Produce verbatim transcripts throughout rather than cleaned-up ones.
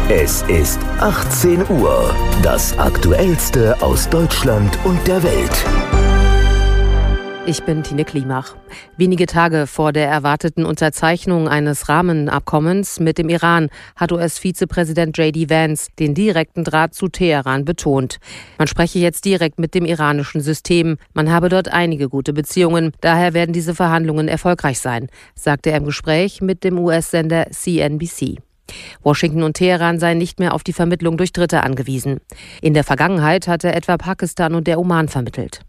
Es ist achtzehn Uhr. Das Aktuellste aus Deutschland und der Welt. Ich bin Tine Klimach. Wenige Tage vor der erwarteten Unterzeichnung eines Rahmenabkommens mit dem Iran hat U S-Vizepräsident J D Vance den direkten Draht zu Teheran betont. Man spreche jetzt direkt mit dem iranischen System. Man habe dort einige gute Beziehungen. Daher werden diese Verhandlungen erfolgreich sein, sagte er im Gespräch mit dem U S-Sender C N B C. Washington und Teheran seien nicht mehr auf die Vermittlung durch Dritte angewiesen. In der Vergangenheit hatte etwa Pakistan und der Oman vermittelt.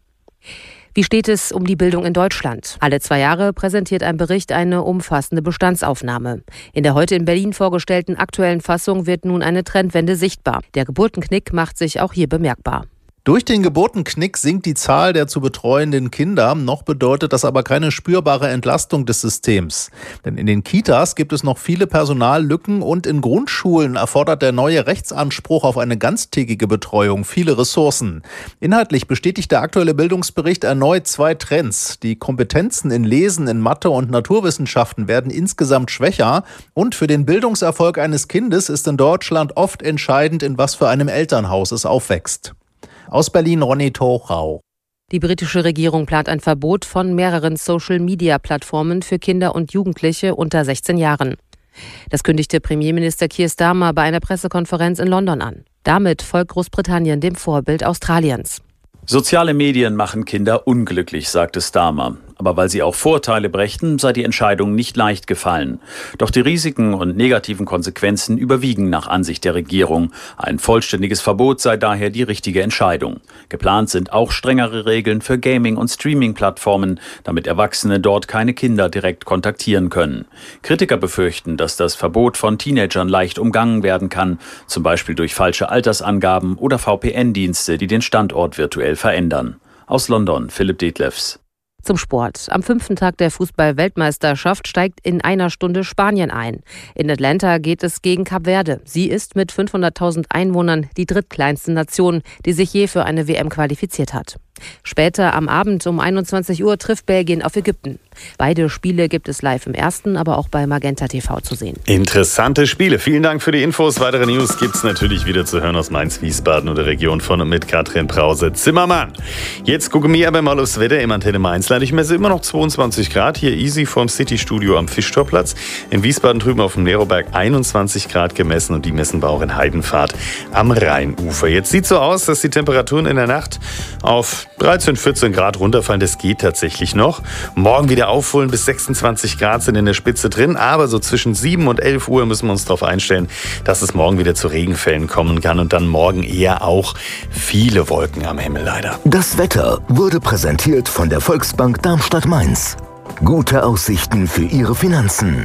Wie steht es um die Bildung in Deutschland? Alle zwei Jahre präsentiert ein Bericht eine umfassende Bestandsaufnahme. In der heute in Berlin vorgestellten aktuellen Fassung wird nun eine Trendwende sichtbar. Der Geburtenknick macht sich auch hier bemerkbar. Durch den Geburtenknick sinkt die Zahl der zu betreuenden Kinder. Noch bedeutet das aber keine spürbare Entlastung des Systems. Denn in den Kitas gibt es noch viele Personallücken und in Grundschulen erfordert der neue Rechtsanspruch auf eine ganztägige Betreuung viele Ressourcen. Inhaltlich bestätigt der aktuelle Bildungsbericht erneut zwei Trends. Die Kompetenzen in Lesen, in Mathe und Naturwissenschaften werden insgesamt schwächer. Und für den Bildungserfolg eines Kindes ist in Deutschland oft entscheidend, in was für einem Elternhaus es aufwächst. Aus Berlin Ronny Tochau. Die britische Regierung plant ein Verbot von mehreren Social-Media-Plattformen für Kinder und Jugendliche unter sechzehn Jahren. Das kündigte Premierminister Keir Starmer bei einer Pressekonferenz in London an. Damit folgt Großbritannien dem Vorbild Australiens. Soziale Medien machen Kinder unglücklich, sagte Starmer. Aber weil sie auch Vorteile brächten, sei die Entscheidung nicht leicht gefallen. Doch die Risiken und negativen Konsequenzen überwiegen nach Ansicht der Regierung. Ein vollständiges Verbot sei daher die richtige Entscheidung. Geplant sind auch strengere Regeln für Gaming- und Streaming-Plattformen, damit Erwachsene dort keine Kinder direkt kontaktieren können. Kritiker befürchten, dass das Verbot von Teenagern leicht umgangen werden kann, zum Beispiel durch falsche Altersangaben oder V P N-Dienste, die den Standort virtuell verändern. Aus London, Philipp Detlefs. Zum Sport. Am fünften Tag der Fußball-Weltmeisterschaft steigt in einer Stunde Spanien ein. In Atlanta geht es gegen Kap Verde. Sie ist mit fünfhunderttausend Einwohnern die drittkleinste Nation, die sich je für eine W M qualifiziert hat. Später am Abend um einundzwanzig Uhr trifft Belgien auf Ägypten. Beide Spiele gibt es live im Ersten, aber auch bei Magenta T V zu sehen. Interessante Spiele. Vielen Dank für die Infos. Weitere News gibt es natürlich wieder zu hören aus Mainz, Wiesbaden und der Region von und mit Katrin Brause-Zimmermann. Jetzt gucken wir aber mal aufs Wetter im Antenne Mainzland. Ich messe immer noch zweiundzwanzig Grad. Hier easy vom City-Studio am Fischtorplatz. In Wiesbaden drüben auf dem Neroberg einundzwanzig Grad gemessen und die messen wir auch in Heidenfahrt am Rheinufer. Jetzt sieht so aus, dass die Temperaturen in der Nacht auf dreizehn, vierzehn Grad runterfallen. Das geht tatsächlich noch. Morgen wieder aufholen, bis sechsundzwanzig Grad sind in der Spitze drin. Aber so zwischen sieben und elf Uhr müssen wir uns darauf einstellen, dass es morgen wieder zu Regenfällen kommen kann. Und dann morgen eher auch viele Wolken am Himmel leider. Das Wetter wurde präsentiert von der Volksbank Darmstadt-Mainz. Gute Aussichten für Ihre Finanzen.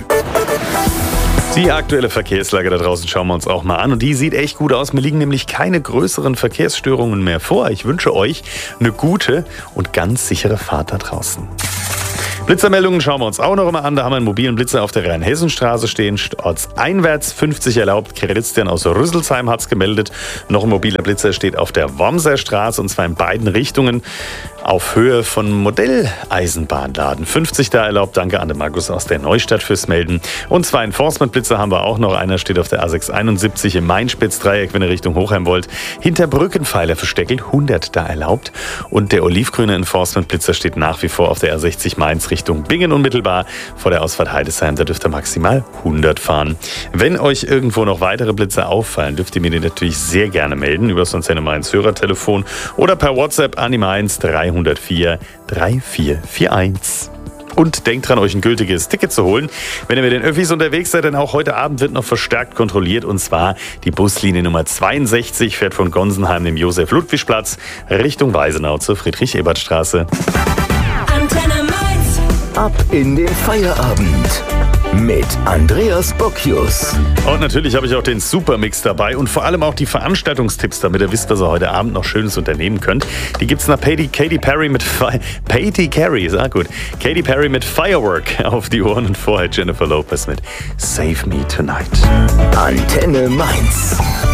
Die aktuelle Verkehrslage da draußen schauen wir uns auch mal an und die sieht echt gut aus. Mir liegen nämlich keine größeren Verkehrsstörungen mehr vor. Ich wünsche euch eine gute und ganz sichere Fahrt da draußen. Blitzermeldungen schauen wir uns auch noch mal an. Da haben wir einen mobilen Blitzer auf der Rhein-Hessen-Straße stehen. Ortseinwärts fünfzig erlaubt. Christian aus Rüsselsheim hat es gemeldet. Noch ein mobiler Blitzer steht auf der Wormser Straße und zwar in beiden Richtungen auf Höhe von Modelleisenbahnladen. fünfzig da erlaubt. Danke an den Markus aus der Neustadt fürs Melden. Und zwei Enforcement-Blitzer haben wir auch noch. Einer steht auf der A sechshunderteinundsiebzig im Main-Spitz-Dreieck, wenn ihr Richtung Hochheim wollt. Hinter Brückenpfeiler versteckelt. hundert da erlaubt. Und der olivgrüne Enforcement-Blitzer steht nach wie vor auf der A sechzig Mainz Richtung Bingen unmittelbar vor der Ausfahrt Heidesheim. Da dürft ihr maximal hundert fahren. Wenn euch irgendwo noch weitere Blitzer auffallen, dürft ihr mir die natürlich sehr gerne melden über das Antenne Mainz Hörertelefon oder per WhatsApp an die Mainz dreihundertvier vierunddreißig einundvierzig. Und denkt dran, euch ein gültiges Ticket zu holen. Wenn ihr mit den Öffis unterwegs seid, denn auch heute Abend wird noch verstärkt kontrolliert. Und zwar die Buslinie Nummer zweiundsechzig fährt von Gonsenheim, dem Josef-Ludwig-Platz, Richtung Weisenau zur Friedrich-Ebert-Straße. Antenne Mainz. Ab in den Feierabend mit Andreas Bocchius. Und natürlich habe ich auch den Supermix dabei und vor allem auch die Veranstaltungstipps, damit ihr wisst, was ihr heute Abend noch Schönes unternehmen könnt. Die gibt's nach Katy, Katy Perry mit Fi- Katy Perry, sag gut. Katy Perry mit Firework auf die Ohren und vorher Jennifer Lopez mit Save Me Tonight. Antenne Mainz.